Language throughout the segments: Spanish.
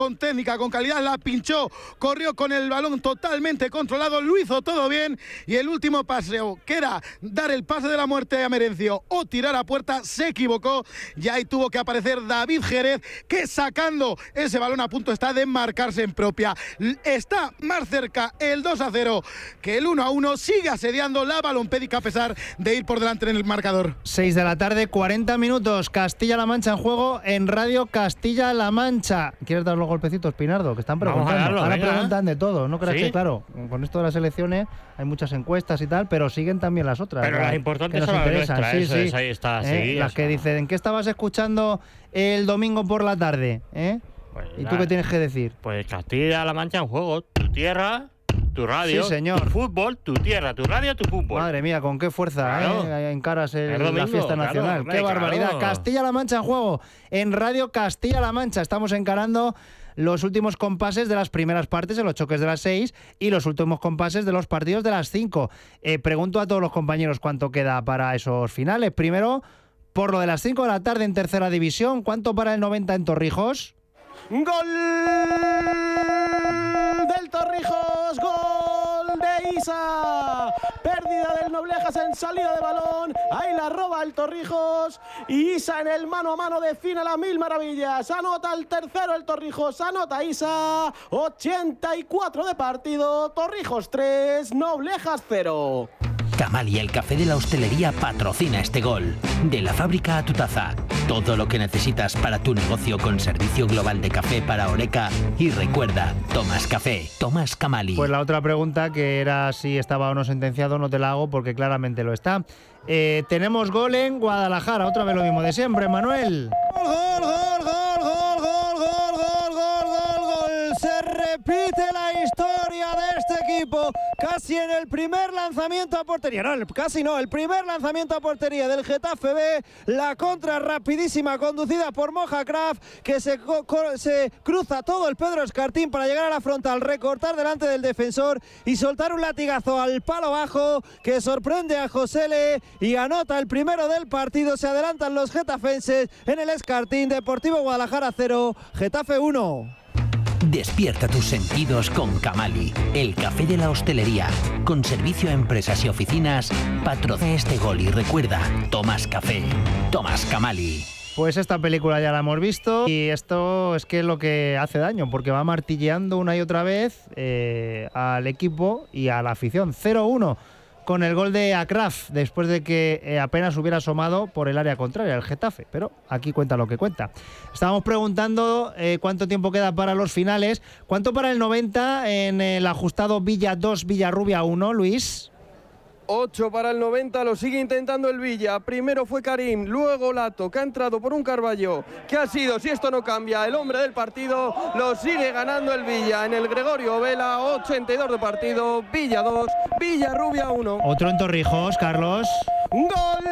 con técnica, con calidad, la pinchó, corrió con el balón totalmente controlado, lo hizo todo bien y el último paseo, que era dar el pase de la muerte a Merencio o tirar a puerta, se equivocó y ahí tuvo que aparecer David Jerez, que sacando ese balón a punto está de marcarse en propia. Está más cerca el 2-0 que el 1-1, sigue asediando la Balompédica a pesar de ir por delante en el marcador. 6 de la tarde, 40 minutos, Castilla-La Mancha en juego en Radio Castilla-La Mancha. ¿Quieres dar los golpecitos, Pinardo? Que están preguntando. Ahora preguntan de todo. No creas que, claro, con esto de las elecciones hay muchas encuestas y tal, pero siguen también las otras. Pero las importantes son las nuestras. Sí. Ahí está, las que dicen, ¿en qué estabas escuchando el domingo por la tarde? Pues ¿y tú qué tienes que decir? Pues Castilla-La Mancha en juego. Tu tierra, tu radio, sí, señor. Tu fútbol, tu tierra, tu radio, tu fútbol. Madre mía, con qué fuerza encaras la fiesta nacional. Qué barbaridad. Claro. Castilla-La Mancha en juego en Radio Castilla-La Mancha. Estamos encarando los últimos compases de las primeras partes en los choques de las 6 y los últimos compases de los partidos de las 5. Pregunto a todos los compañeros cuánto queda para esos finales. Primero, por lo de las 5 de la tarde en tercera división, ¿cuánto para el 90 en Torrijos? ¡Gol del Torrijos! ¡Gol de Isa! Pérdida del Noblejas en salida de balón. Ahí la roba el Torrijos. Y Isa en el mano a mano define las mil maravillas. Anota el tercero el Torrijos. Anota Isa. 84 de partido. Torrijos 3, Noblejas 0. Camali, el café de la hostelería, patrocina este gol. De la fábrica a tu taza. Todo lo que necesitas para tu negocio con servicio global de café para Oreca. Y recuerda, tomas café, tomas Camali. Pues la otra pregunta, que era si estaba o no sentenciado, no te la hago porque claramente lo está. Tenemos gol en Guadalajara. Otra vez lo mismo de siempre, Manuel. Se repite la historia de este equipo, casi en el primer lanzamiento a portería, el primer lanzamiento a portería del Getafe B, la contra rapidísima conducida por Moja Kraft, que se cruza todo el Pedro Escartín para llegar a la frontal, recortar delante del defensor y soltar un latigazo al palo bajo que sorprende a Josele y anota el primero del partido. Se adelantan los getafenses en el Escartín. Deportivo Guadalajara 0, Getafe 1. Despierta tus sentidos con Camali, el café de la hostelería. Con servicio a empresas y oficinas, patrocina este gol y recuerda, tomas café, tomas Camali. Pues esta película ya la hemos visto y esto es que es lo que hace daño, porque va martilleando una y otra vez al equipo y a la afición. 0-1 con el gol de Akraf, después de que apenas hubiera asomado por el área contraria, el Getafe. Pero aquí cuenta lo que cuenta. Estábamos preguntando cuánto tiempo queda para los finales. ¿Cuánto para el 90 en el ajustado Villa 2, Villarrubia 1, Luis? 8 para el 90, lo sigue intentando el Villa. Primero fue Karim, luego Lato, que ha entrado por un Carballo, que ha sido, si esto no cambia, el hombre del partido. Lo sigue ganando el Villa en el Gregorio Vela. 82 de partido, Villa 2, Villarrubia 1. Otro en Torrijos, Carlos. ¡Gol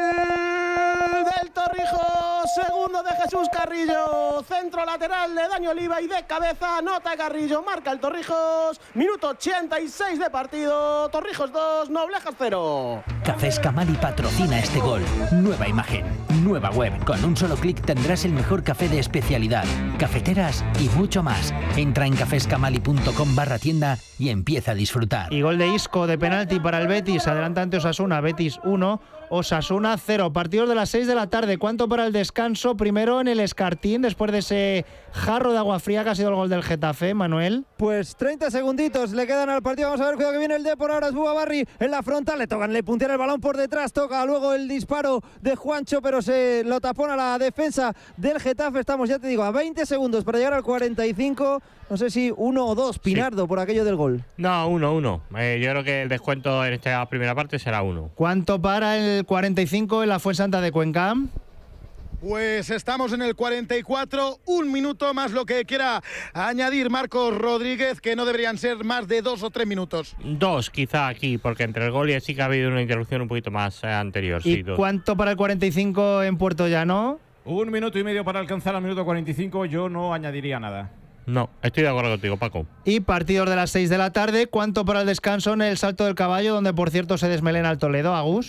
del Torrijos! Segundo de Jesús Carrillo. Centro lateral de Dani Oliva y de cabeza anota Carrillo. Marca el Torrijos. Minuto 86 de partido. Torrijos 2, Noblejas 0. Cafés Camali patrocina este gol. Nueva imagen, nueva web. Con un solo clic tendrás el mejor café de especialidad, cafeteras y mucho más. Entra en cafescamali.com/tienda y empieza a disfrutar. Y gol de Isco de penalti para el Betis. Adelante ante Osasuna. Betis 1, Osasuna 0. Partidos de las 6 de la tarde. ¿Cuánto para el descanso? Primero en el Escartín, después de ese jarro de agua fría que ha sido el gol del Getafe, Manuel. Pues 30 segunditos le quedan al partido. Vamos a ver, cuidado que viene el Depor. Ahora es Bugabarri en la frontal. Le puntea el balón por detrás. Toca luego el disparo de Juancho, pero se lo tapona la defensa del Getafe. Estamos, ya te digo, a 20 segundos para llegar al 45. No sé si 1 o 2, Pinardo, sí, por aquello del gol. No, 1. Yo creo que el descuento en esta primera parte será 1. ¿Cuánto para el 45 en la Fuensanta de Cuenca? Pues estamos en el 44, un minuto más lo que quiera añadir Marcos Rodríguez, que no deberían ser más de 2 o 3 minutos. 2 quizá aquí, porque entre el gol y sí que ha habido una interrupción un poquito más anterior. ¿Y sí, 2. cuánto para el 45 en Puerto Llano? 1 minuto y medio para alcanzar al minuto 45, yo no añadiría nada. No, estoy de acuerdo contigo, Paco. Y partidos de las 6 de la tarde, ¿cuánto para el descanso en el Salto del Caballo, donde por cierto se desmelena el Toledo, Agus?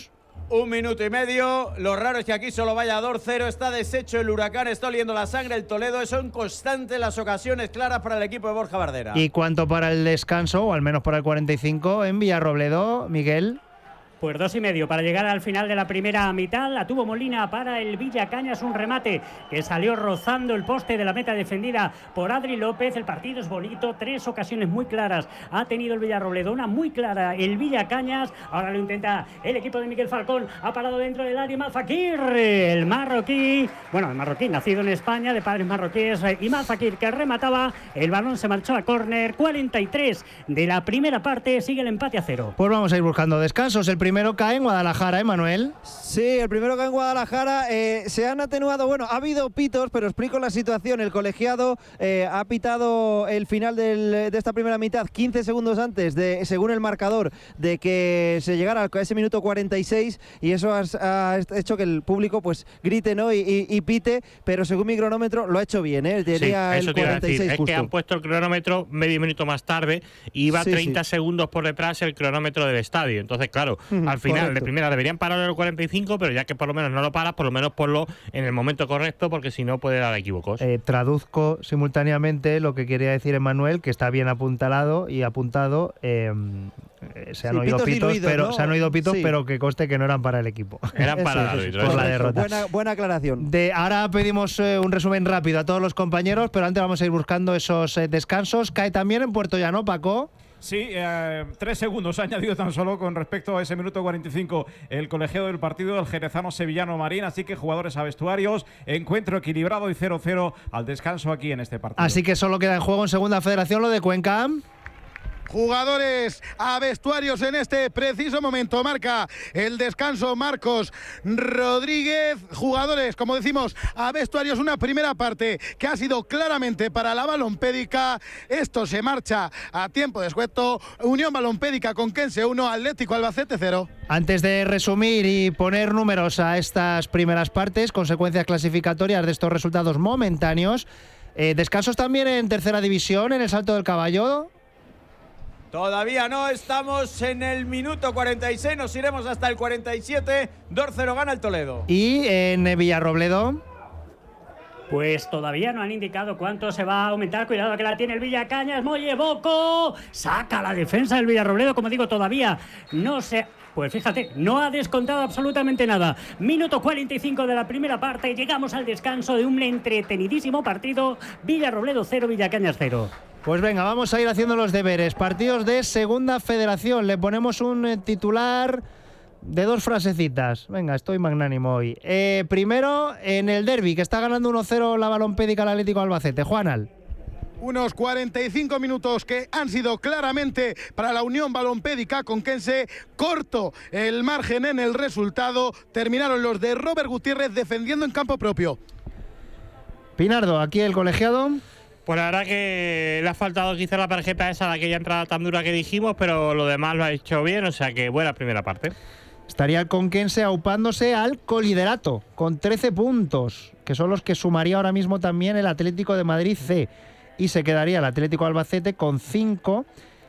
1 minuto y medio. Lo raro es que aquí solo vaya 2-0. Está deshecho el Huracán, está oliendo la sangre el Toledo. Son constantes las ocasiones claras para el equipo de Borja Bardera. ¿Y cuánto para el descanso, o al menos para el 45 en Villarrobledo, Miguel? Pues 2,5 para llegar al final de la primera mitad. La tuvo Molina para el Villacañas, un remate que salió rozando el poste de la meta defendida por Adri López. El partido es bonito, 3 ocasiones muy claras ha tenido el Villarrobledo, una muy clara el Villacañas. Ahora lo intenta el equipo de Miguel Falcón, ha parado dentro del área Imad Fakir, el marroquí, nacido en España, de padres marroquíes. Imad Fakir, que remataba, el balón se marchó a córner. 43 de la primera parte, sigue el empate a 0. Pues vamos a ir buscando descansos. El primero cae en Guadalajara, Manuel. Sí, el primero cae en Guadalajara. Se han atenuado, ha habido pitos, pero explico la situación. El colegiado ha pitado el final de esta primera mitad 15 segundos antes, según el marcador, de que se llegara a ese minuto 46, y eso ha hecho que el público pues grite, ¿no? y pite, pero según mi cronómetro lo ha hecho bien, tenía eso el 46 decir. justo. Es que han puesto el cronómetro medio minuto más tarde y iba 30 segundos por detrás el cronómetro del estadio. Entonces, claro, al final de primera deberían parar el 45, pero ya que por lo menos no lo paras, por lo menos ponlo en el momento correcto, porque si no puede dar equívocos. Traduzco simultáneamente lo que quería decir Emmanuel, que está bien apuntalado y apuntado. Se han oído pitos, pero ¿no? Se han oído pitos, pero que conste que no eran para el equipo. Eran para el árbitro. Por la derrota. Buena aclaración. Ahora pedimos un resumen rápido a todos los compañeros, pero antes vamos a ir buscando esos descansos. Cae también en Puerto Llano, Paco. Sí, 3 segundos ha añadido tan solo con respecto a ese minuto 45 el colegiado del partido, el jerezano Sevillano Marín. Así que jugadores a vestuarios, encuentro equilibrado y 0-0 al descanso aquí en este partido. Así que solo queda en juego en Segunda Federación lo de Cuenca. Jugadores a vestuarios en este preciso momento. Marca el descanso Marcos Rodríguez. Jugadores, como decimos, a vestuarios. Una primera parte que ha sido claramente para la Balompédica. Esto se marcha a tiempo descuento. Unión Balompédica Conquense 1, Atlético Albacete 0. Antes de resumir y poner números a estas primeras partes, consecuencias clasificatorias de estos resultados momentáneos, descansos también en tercera división, en el Salto del Caballo. Todavía no, estamos en el minuto 46, nos iremos hasta el 47, 2-0 gana el Toledo. ¿Y en Villarrobledo? Pues todavía no han indicado cuánto se va a aumentar. Cuidado que la tiene el Villacañas. Molle Boco. Saca la defensa del Villarrobledo. Como digo, todavía no se... Pues fíjate, no ha descontado absolutamente nada. Minuto 45 de la primera parte. Llegamos al descanso de un entretenidísimo partido. Villarrobledo 0, Villacañas 0. Pues venga, vamos a ir haciendo los deberes. Partidos de Segunda Federación. Le ponemos un titular de 2 frasecitas. Venga, estoy magnánimo hoy. Primero, en el derbi, que está ganando 1-0 la Balompédica al Atlético Albacete. Juanal. Unos 45 minutos que han sido claramente para la Unión Balompédica Conquense. Corto el margen en el resultado. Terminaron los de Robert Gutiérrez defendiendo en campo propio. Pinardo, aquí el colegiado. Pues la verdad que le ha faltado quizá la tarjeta esa de aquella entrada tan dura que dijimos, pero lo demás lo ha hecho bien, o sea que buena primera parte. Estaría el Conquense aupándose al coliderato con 13 puntos, que son los que sumaría ahora mismo también el Atlético de Madrid C. Y se quedaría el Atlético Albacete con 5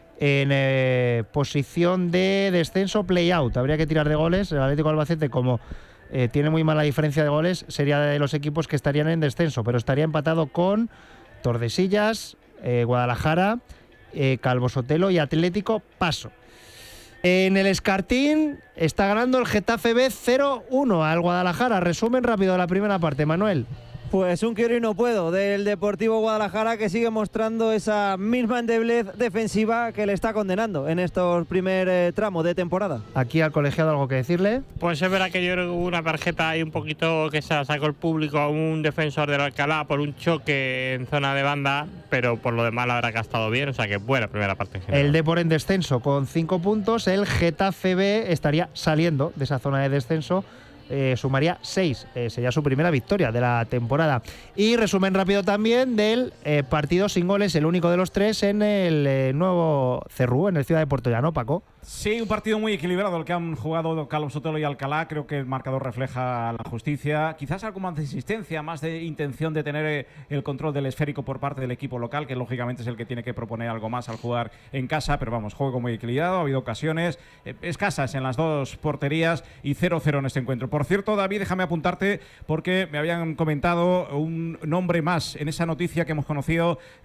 en posición de descenso play-out. Habría que tirar de goles. El Atlético Albacete, como tiene muy mala diferencia de goles, sería de los equipos que estarían en descenso, pero estaría empatado con Tordesillas, Guadalajara, Calvo Sotelo y Atlético Paso. En el Escartín está ganando el Getafe B 0-1 al Guadalajara. Resumen rápido de la primera parte, Manuel. Pues un quiero y no puedo del Deportivo Guadalajara, que sigue mostrando esa misma endeblez defensiva que le está condenando en estos primer tramo de temporada. Aquí al colegiado algo que decirle. Pues es verdad que yo creo que hubo una tarjeta ahí un poquito que se la sacó el público a un defensor del Alcalá por un choque en zona de banda, pero por lo demás la verdad que ha estado bien, o sea que buena primera parte en general. El Depor en descenso con 5 puntos, el Getafe B estaría saliendo de esa zona de descenso sumaría 6. Sería su primera victoria de la temporada. Y resumen rápido también del partido sin goles, el único de los 3 en el nuevo Cerrú, en el Ciudad de Puerto Llano, Paco. Sí, un partido muy equilibrado el que han jugado Carlos Sotelo y Alcalá. Creo que el marcador refleja la justicia. Quizás algo más de insistencia, más de intención de tener el control del esférico por parte del equipo local, que lógicamente es el que tiene que proponer algo más al jugar en casa. Pero vamos, juego muy equilibrado, ha habido ocasiones escasas en las dos porterías y 0-0 en este encuentro. Por cierto, David, déjame apuntarte porque me habían comentado un nombre más en esa noticia que hemos conocido